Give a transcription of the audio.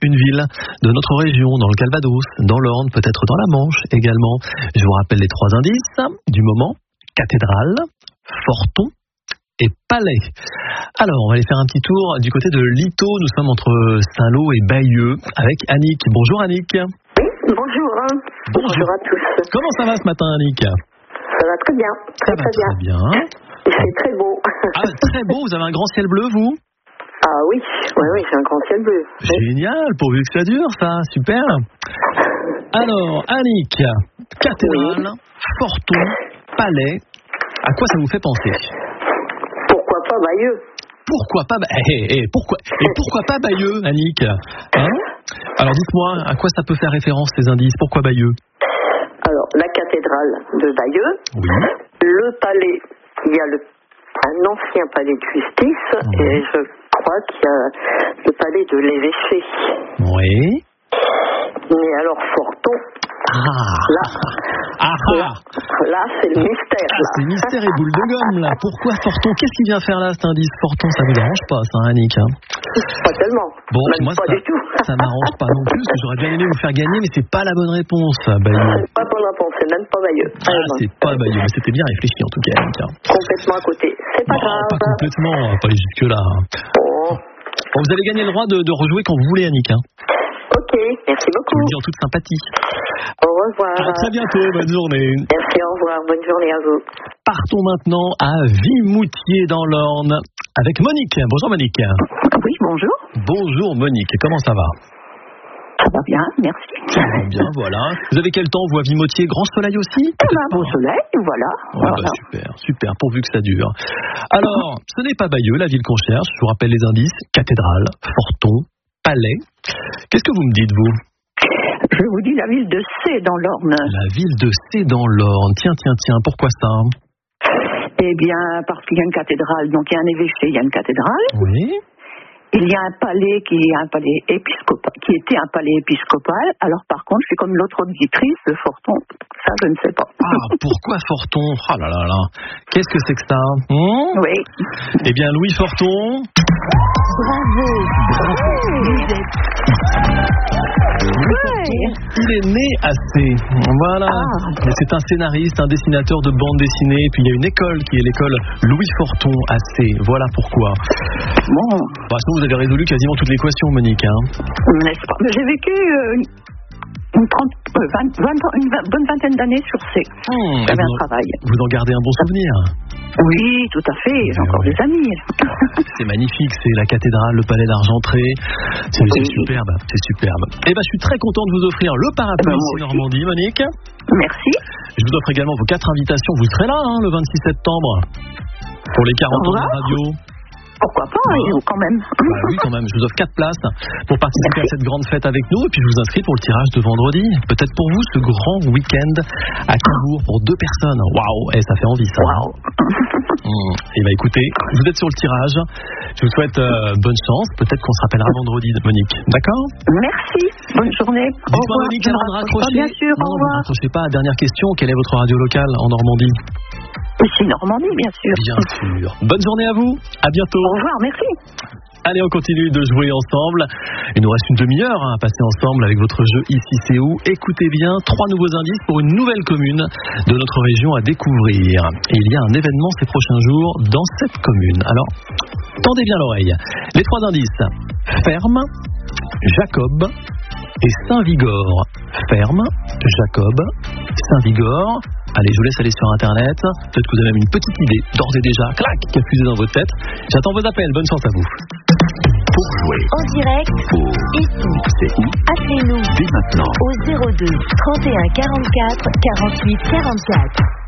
une ville de notre région, dans le Calvados, dans l'Orne, peut-être dans la Manche également. Je vous rappelle les 3 indices du moment. Cathédrale, Forton et Palais. Alors, on va aller faire un petit tour du côté de Lito. Nous sommes entre Saint-Lô et Bayeux avec Annick. Bonjour Annick. Oui, bonjour. Bonjour à tous. Comment ça va ce matin Annick? Ça va très bien. Ça va très bien. C'est très beau. Ah, très beau. Vous avez un grand ciel bleu, vous? Ah oui, j'ai un grand ciel bleu. Génial, pourvu que ça dure, ça. Super. Alors, Annick, cathédrale, Forton, Palais, à quoi ça vous fait penser? Pourquoi pas Bayeux? Pourquoi pas pourquoi pas Bayeux, Annick? Alors dites-moi, à quoi ça peut faire référence ces indices? Pourquoi Bayeux? Alors, la cathédrale de Bayeux, oui. Le palais, il y a un ancien palais de justice, et je crois qu'il y a le palais de l'évêché. Oui. Mais alors, Forton, là, c'est le mystère. Ah, c'est mystère et boule de gomme, là. Pourquoi Forton? Qu'est-ce qu'il vient faire là, cet indice? Forton, ça vous dérange pas, ça, Annick? Pas tellement. Bon, même moi, pas du tout. Ça m'arrange pas non plus, parce que j'aurais bien aimé vous faire gagner, mais c'est pas la bonne réponse, Bayeux. C'est pas bonne réponse, c'est même pas Bayeux. C'est pas Bayeux, mais c'était bien réfléchi en tout cas, Annick. Complètement à côté. C'est pas grave. Pas complètement, pas aller jusque-là. Bon, vous avez gagné le droit de rejouer quand vous voulez, Annick. Ok, merci beaucoup. Je vous le dis en toute sympathie. Au revoir. À très bientôt, bonne journée. Merci, au revoir, bonne journée à vous. Partons maintenant à Vimoutier dans l'Orne avec Monique. Bonjour Monique. Oui, bonjour. Bonjour Monique, comment ça va? Ça va bien, merci. Ça va bien, voilà. Vous avez quel temps, vous, à Vimoutier? Grand soleil aussi? Un beau soleil, voilà. Bah, super, pourvu que ça dure. Alors, ce n'est pas Bayeux, la ville qu'on cherche. Je vous rappelle les indices. Cathédrale, Forton, Palais. Qu'est-ce que vous me dites, vous? Je vous dis la ville de C dans l'Orne. La ville de C dans l'Orne. Tiens, pourquoi ça? Eh bien, parce qu'il y a une cathédrale, donc il y a un évêché, il y a une cathédrale. Oui. Il y a un palais qui est un palais épiscopal, qui était un palais épiscopal. Alors par contre, je suis comme l'autre auditrice de Forton. Ça, je ne sais pas. Ah, pourquoi Forton? Ah là là là. Qu'est-ce que c'est que ça? Oui. Eh bien, Louis Forton. Bravo. Il est né à C. Voilà. C'est un scénariste, un dessinateur de bande dessinée. Puis il y a une école qui est l'école Louis Forton à C. Voilà pourquoi. Bon. Sinon, vous avez résolu quasiment toute l'équation, Monique. N'est-ce pas? J'ai vécu une bonne vingtaine d'années sur C. J'avais un travail. Vous en gardez un bon souvenir? Oui, tout à fait. J'ai encore des amis. C'est magnifique, c'est la cathédrale, le palais d'Argentré. C'est superbe, c'est superbe. Et je suis très content de vous offrir le parapluie ici Normandie, Monique. Merci. Je vous offre également vos 4 invitations. Vous serez là, le 26 septembre, pour les 40 ans de la radio. Pourquoi pas, quand même. Oui, quand même. Je vous offre 4 places pour participer à cette grande fête avec nous. Et puis, je vous inscris pour le tirage de vendredi. Peut-être pour vous, ce grand week-end à Cabourg pour 2 personnes. Waouh, ça fait envie, ça. Waouh. Et écoutez, vous êtes sur le tirage. Je vous souhaite bonne chance. Peut-être qu'on se rappellera vendredi, Monique. D'accord? Merci. Bonne journée. Dites-moi, Monique, avant de raccrocher. Bien sûr, au revoir. Ne raccrochez pas. Dernière question. Quelle est votre radio locale en Normandie? Ici, Normandie, bien sûr. Bien sûr. Bonne journée à vous. À bientôt. Au revoir, merci. Allez, on continue de jouer ensemble. Il nous reste une demi-heure à passer ensemble avec votre jeu Ici c'est où. Écoutez bien, 3 nouveaux indices pour une nouvelle commune de notre région à découvrir. Et il y a un événement ces prochains jours dans cette commune. Alors, tendez bien l'oreille. Les 3 indices. Ferme, Jacob et Saint-Vigor. Ferme, Jacob, Saint-Vigor. Allez, je vous laisse aller sur Internet. Peut-être que vous avez même une petite idée, d'ores et déjà, clac, qui a fusé dans votre tête. J'attends vos appels. Bonne chance à vous. Pour jouer en direct, ici, c'est où? Appelez-nous Dès maintenant au 02 31 44 48 44.